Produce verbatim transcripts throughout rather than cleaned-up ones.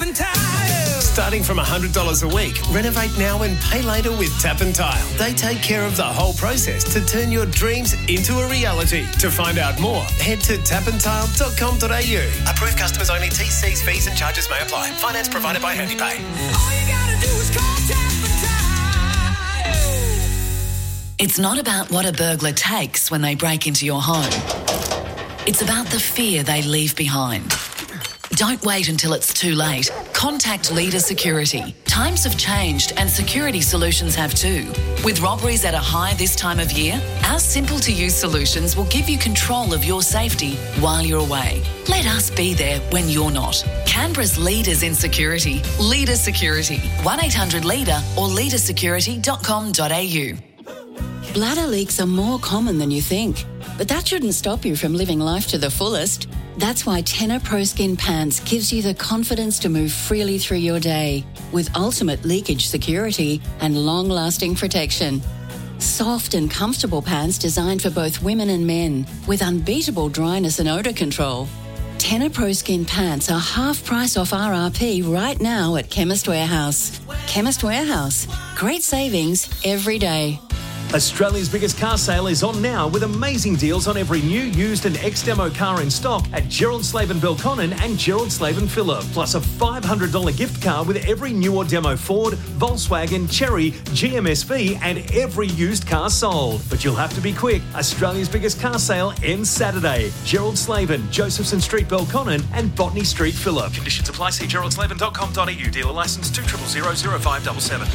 and Tile. Starting from one hundred dollars a week, renovate now and pay later with Tap and Tile. They take care of the whole process to turn your dreams into a reality. To find out more, head to tap and tile dot com dot a u. Approved customers only. T Cs, fees and charges may apply. Finance provided by HandyPay. All you gotta do is call Tap and Tile. It's not about what a burglar takes when they break into your home. It's about the fear they leave behind. Don't wait until it's too late. Contact Leader Security. Times have changed and security solutions have too. With robberies at a high this time of year, our simple-to-use solutions will give you control of your safety while you're away. Let us be there when you're not. Canberra's leaders in security. Leader Security. one eight hundred leader or leader security dot com dot a u. Bladder leaks are more common than you think, but that shouldn't stop you from living life to the fullest. That's why Tenor Pro Skin Pants gives you the confidence to move freely through your day with ultimate leakage security and long-lasting protection. Soft and comfortable pants designed for both women and men with unbeatable dryness and odour control. Tenor Pro Skin Pants are half price off R R P right now at Chemist Warehouse. Chemist Warehouse. Great savings every day. Australia's biggest car sale is on now with amazing deals on every new, used and ex-demo car in stock at Gerald Slaven Belconnen and Gerald Slaven Phillip. Plus a five hundred dollars gift card with every new or demo Ford, Volkswagen, Chery, G M S V and every used car sold. But you'll have to be quick. Australia's biggest car sale ends Saturday. Gerald Slaven, Josephson Street Belconnen and Botany Street Phillip. Conditions apply. See gerald slaven dot com dot a u. Dealer licence two zero zero zero five seven seven.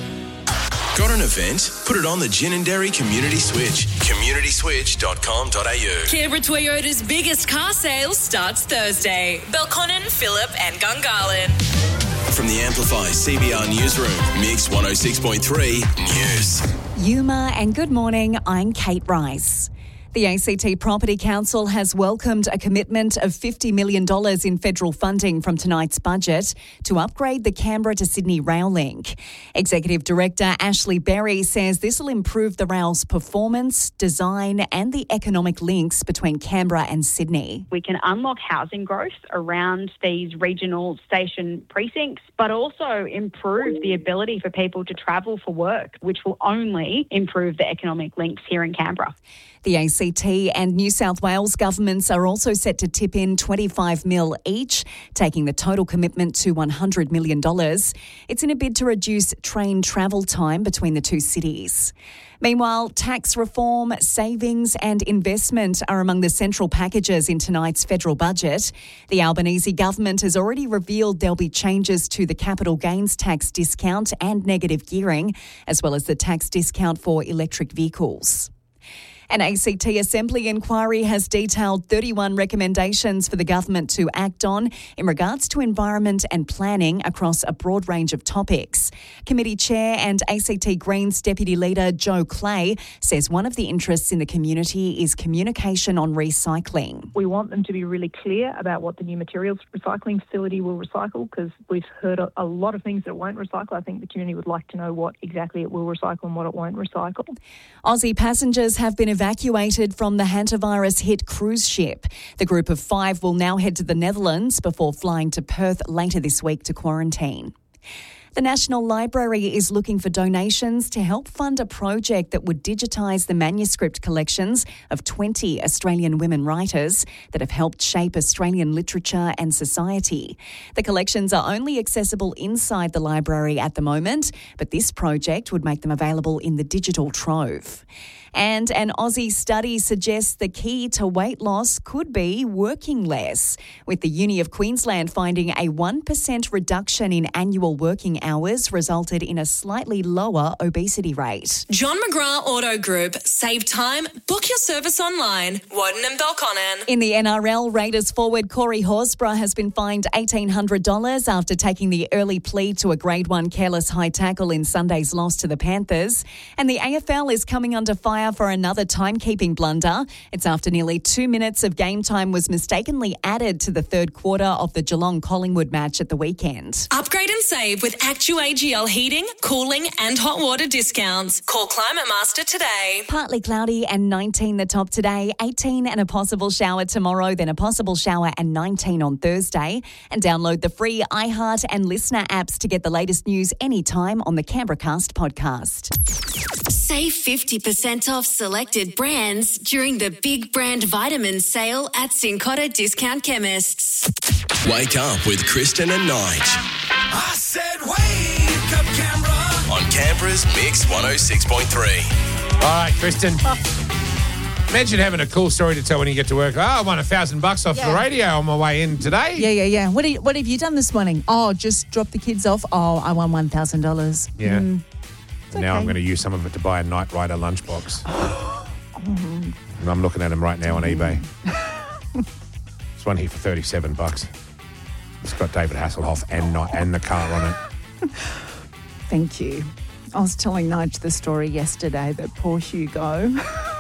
Got an event? Put it on the Ginninderry Community Switch. community switch dot com dot a u. Canberra Toyota's biggest car sale starts Thursday. Belconnen, Phillip and Gungahlin. From the Amplify C B R Newsroom, Mix one oh six point three News. Yuma and good morning, I'm Kate Rice. The A C T Property Council has welcomed a commitment of fifty million dollars in federal funding from tonight's budget to upgrade the Canberra to Sydney rail link. Executive Director Ashley Berry says this will improve the rail's performance, design and the economic links between Canberra and Sydney. We can unlock housing growth around these regional station precincts, but also improve the ability for people to travel for work, which will only improve the economic links here in Canberra. The A C T and New South Wales governments are also set to tip in twenty-five mil each, taking the total commitment to one hundred million dollars. It's in a bid to reduce train travel time between the two cities. Meanwhile, tax reform, savings and investment are among the central packages in tonight's federal budget. The Albanese government has already revealed there'll be changes to the capital gains tax discount and negative gearing, as well as the tax discount for electric vehicles. An A C T Assembly inquiry has detailed thirty-one recommendations for the government to act on in regards to environment and planning across a broad range of topics. Committee Chair and A C T Greens Deputy Leader Joe Clay says one of the interests in the community is communication on recycling. We want them to be really clear about what the new materials recycling facility will recycle, because we've heard a, a lot of things that it won't recycle. I think the community would like to know what exactly it will recycle and what it won't recycle. Aussie passengers have been evacuated from the hantavirus-hit cruise ship. The group of five will now head to the Netherlands before flying to Perth later this week to quarantine. The National Library is looking for donations to help fund a project that would digitise the manuscript collections of twenty Australian women writers that have helped shape Australian literature and society. The collections are only accessible inside the library at the moment, but this project would make them available in the digital trove. And an Aussie study suggests the key to weight loss could be working less, with the Uni of Queensland finding a one percent reduction in annual working hours resulted in a slightly lower obesity rate. John McGrath Auto Group. Save time. Book your service online. Warden and Belconnen. In the N R L, Raiders forward Corey Horsburgh has been fined eighteen hundred dollars after taking the early plea to a Grade one careless high tackle in Sunday's loss to the Panthers. And the A F L is coming under fire umpire for another timekeeping blunder. It's after nearly two minutes of game time was mistakenly added to the third quarter of the Geelong-Collingwood match at the weekend. Upgrade and save with ActuAGL heating, cooling and hot water discounts. Call Climate Master today. Partly cloudy and nineteen the top today, eighteen and a possible shower tomorrow, then a possible shower and nineteen on Thursday. And download the free iHeart and Listener apps to get the latest news anytime on the Canberracast podcast. Save fifty percent off selected brands during the Big Brand Vitamin Sale at Cincotta Discount Chemists. Wake up with Kristen and Nige I said wake up, Canberra. on Canberra's Mix one oh six point three. All right, Kristen. Imagine having a cool story to tell when you get to work. Oh, I won a thousand bucks off Yeah. the radio on my way in today. Yeah, yeah, yeah. What, do you, what have you done this morning? Oh, just dropped the kids off. Oh, I won one thousand dollars. Yeah. Mm. And now okay. I'm going to use some of it to buy a Night Rider lunchbox. And I'm looking at them right now on eBay. This one here for thirty-seven bucks. It's got David Hasselhoff and not and the car on it. Thank you. I was telling Nige the story yesterday that poor Hugo.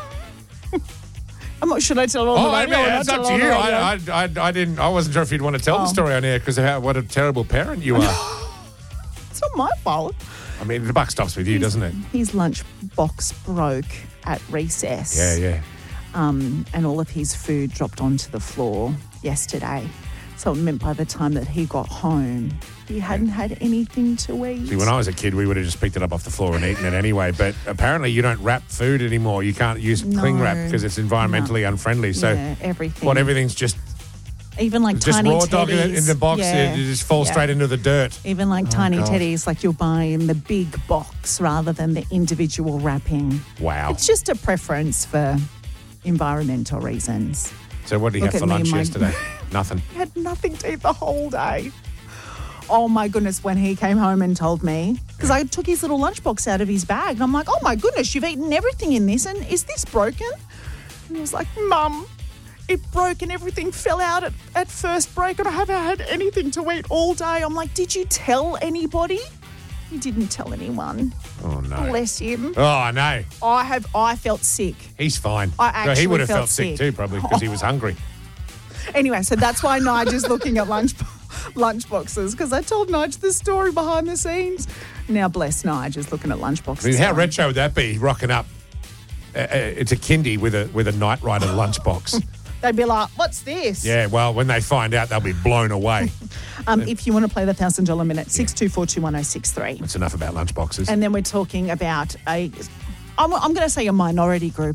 I'm not. Should I tell it on Oh, the I radio? mean, or not it's up tell to it you. on the I, radio? I, I, I didn't. I wasn't sure if you'd want to tell Oh. the story on air because what a terrible parent you are. It's not my fault. I mean, the buck stops with you, doesn't it? His lunch box broke at recess. Yeah, yeah. Um, and all of his food dropped onto the floor yesterday. So it meant by the time that he got home, he hadn't had anything to eat. See, when I was a kid, we would have just picked it up off the floor and eaten it anyway. But apparently, you don't wrap food anymore. You can't use cling No. wrap because it's environmentally unfriendly. So, Yeah, everything. what? Everything's just Even like just tiny raw teddies. dog in, it- in the box. Yeah. It just falls Yeah. straight into the dirt. Even like Oh, tiny God. teddies, like you'll buy in the big box rather than the individual wrapping. Wow. It's just a preference for environmental reasons. So, what did you Look have for at me, lunch my- yesterday? Nothing. He had nothing to eat the whole day. Oh my goodness, when he came home and told me, because I took his little lunchbox out of his bag, and I'm like, oh my goodness, you've eaten everything in this, and is this broken? And he was like, Mum, it broke and everything fell out at, at first break, and I haven't had anything to eat all day. I'm like, did you tell anybody? He didn't tell anyone. Oh no. Bless him. Oh, I know. I have. I felt sick. He's fine. I No, actually he would have felt felt sick, sick. too, probably, because he was hungry. Anyway, so that's why Nige is looking at lunch lunch boxes, because I told Nige the story behind the scenes. Now, bless Nige is looking at lunch boxes. I mean, how retro would that be? Rocking up uh, uh, to kindy with a with a Night Rider lunchbox. They'd be like, what's this? Yeah, well, when they find out, they'll be blown away. Um, if you want to play the one thousand dollars minute, six two four two one oh six three. That's enough about lunchboxes. And then we're talking about a, I'm, I'm going to say a minority group,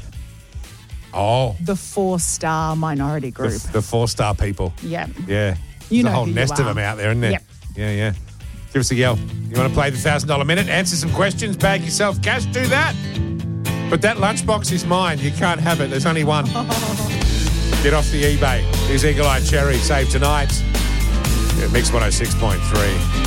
oh, the four-star minority the, group. the four-star people. Yeah. Yeah. You There's know a whole who you nest of are. them out there, isn't there? Yep. Yeah, yeah. Give us a yell. You want to play the one thousand dollars minute, answer some questions, bag yourself cash, do that. But that lunchbox is mine. You can't have it. There's only one. Get off the eBay. Here's Eagle Eye Cherry. Save tonight. Yeah, Mix one oh six point three.